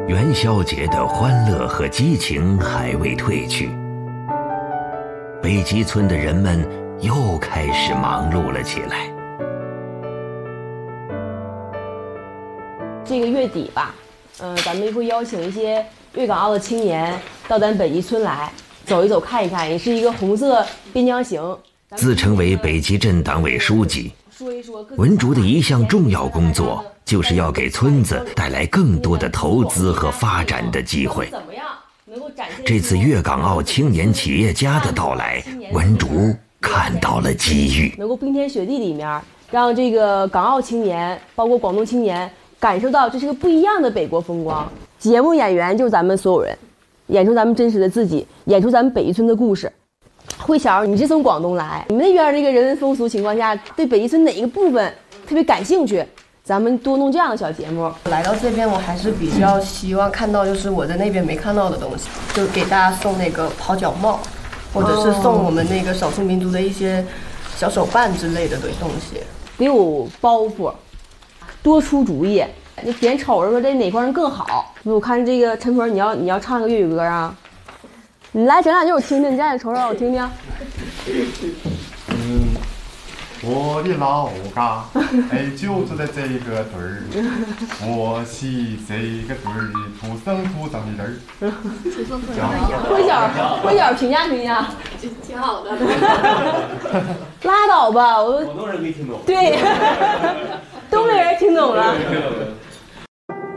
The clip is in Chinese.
元宵节的欢乐和激情还未褪去，北极村的人们又开始忙碌了起来。 这个月底吧，咱们会邀请一些粤港澳的青年到咱北极村来走一走、看一看，也是一个红色边疆行。 自称为北极镇党委书记，文竹的一项重要工作就是要给村子带来更多的投资和发展的机会。这次粤港澳青年企业家的到来，文竹看到了机遇， 能够冰天雪地里面让这个港澳青年，包括广东青年感受到这是个不一样的北国风光。节目演员就是咱们所有人，演出咱们真实的自己，演出咱们北极村的故事。慧晓，你是从广东来，你们那边这个人文风俗情况下，对北极村哪一个部分特别感兴趣？咱们多弄这样的小节目。 来到这边，我还是比较希望看到，就是我在那边没看到的东西，就给大家送那个泡脚帽，或者是送我们那个少数民族的一些小手办之类的东西。 得有包袱，多出主意，你点瞅着说这哪块人更好。我看这个陈鹏，你要唱个粤语歌啊？你来整两句我听听，你再瞅瞅我听听。 我的老家就住在这个堆儿，我是这个堆儿土生土长的人。 慧晓评价评价， 挺好的。 拉倒吧，我广东人没听懂。 对，东北人听懂了。